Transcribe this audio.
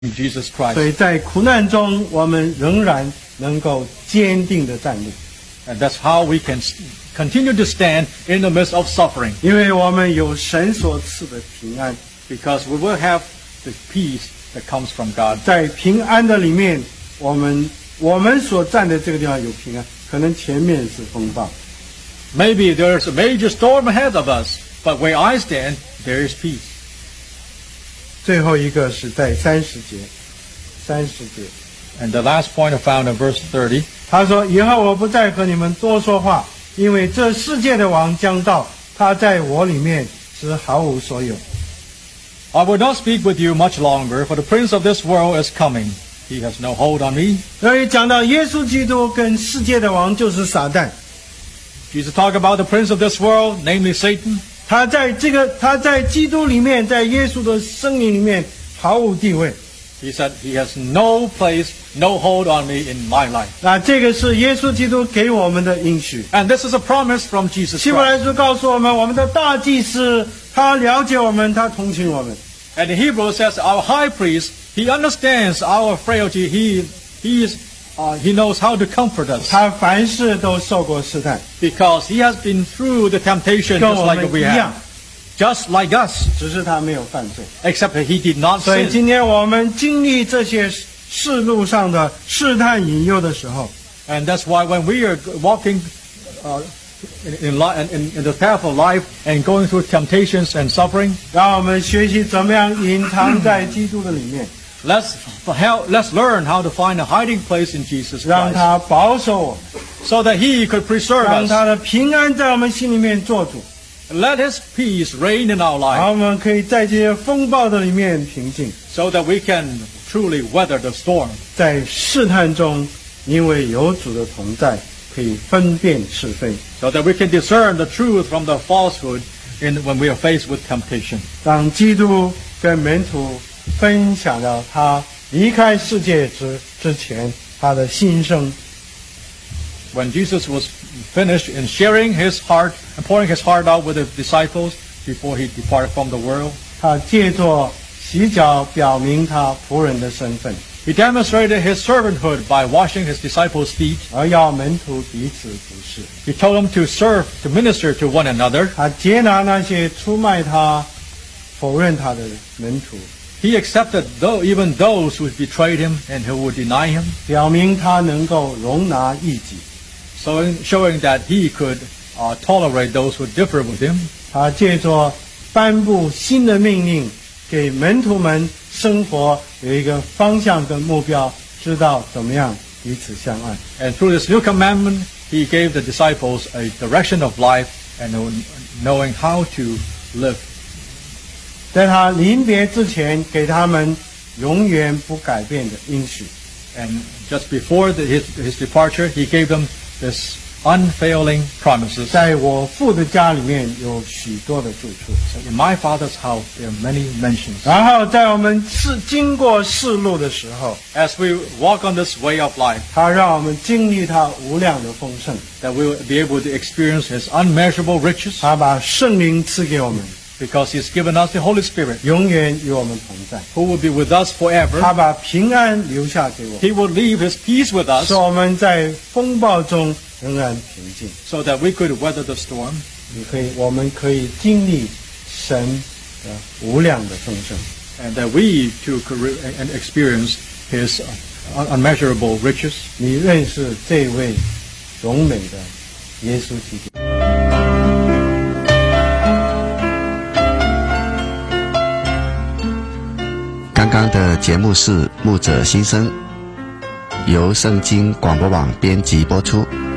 in Jesus 所 Christ. 以在苦难中，我们仍然能够坚定的站立， And that's how we can continue to stand in the midst of suffering, 因为我们有神所赐的平安。 because we will have the peace that comes from God. 在平安的里面，我们所站的这个地方有平安，可能前面是风暴， Maybe there's a major storm ahead of us, but where I stand, there is peace. 最后一个是在30节 And the last point I found in verse 30, 他说：“以后我不再和你们多说话，因为这世界的王将到，他在我里面是毫无所有。 I will not speak with you much longer, for the prince of this world is coming. He has no hold on me. ” 所以讲到耶稣基督跟世界的王就是撒旦， Jesus talked about the prince of this world, namely Satan. 他在基督里面，在耶稣的生命里面毫无地位。 He said he has no place, no hold on me in my life. 那这个是耶稣基督给我们的应许。 And this is a promise from Jesus 希伯 Christ. 来书告诉我们，我们的大祭司他了解我们，他同情我们。 And in Hebrew says our high priest, he understands our frailty. He knows how to comfort us 他凡事都受过试探， because he has been through the temptation 跟 just 我 like 们 we 一样 have, just like us, 只是他没有犯罪。 except that he did not 所以 sin. 今天我们经历这些世路上的试探引诱的时候， And that's why when we are walking in the path of life and going through temptations and suffering, 让我们学习怎么样隐藏在基督的里面， let's learn how to find a hiding place in Jesus 让 Christ, 他保守我们， so that he could preserve 让 us. 他的平安在我们心里面做主， Let his peace reign in our 然 life, 后我们可以在这些风暴的里面平静。 so that we can truly weather the storm. 在试探中，因为有主的同在，可以分辨是非， So that we can discern the truth from the falsehood when we are faced with temptation. 让基督跟门徒分享了他离开世界之前他的心声。 When Jesus was finished in sharing his heart and pouring his heart out with his disciples before he departed from the world, 他借着洗脚表明他仆人的身份， he demonstrated his servanthood by washing his disciples' feet. 而要门徒彼此服侍。 He told them to serve, to minister to one another. 他接纳那些出卖他、否认他的门徒， He accepted even those who betrayed him and who would deny him, 表明他能够容纳异己。 showing that he could tolerate those who differ with him. 他借着颁布新的命令，给门徒们生活有一个方向跟目标，知道怎么样彼此相爱。 And through this new commandment, he gave the disciples a direction of life and knowing how to live. 在他临别之前，给他们永远不改变的应许。 And just before his departure, he gave them this unfailing promises. 在我父的家里面有许多的住处。 In my Father's house, there are many mansions. 然后在我们经过世路的时候， As we walk on this way of life, 他让我们经历他无量的丰盛， that we will be able to experience his unmeasurable riches, 他把圣灵赐给我们， because he's given us the Holy Spirit, 永远与我们同在。 who will be with us 他 forever. 把平安留下给我们， He will leave his peace with us, 使我们在风暴中仍然平静。 so that we could weather the storm, 我们可以经历神的无量的丰盛。 and that we too could experience his unmeasurable riches. 你认识这位荣美的耶稣基督。 刚刚的节目是牧者心声，由圣经广播网编辑播出。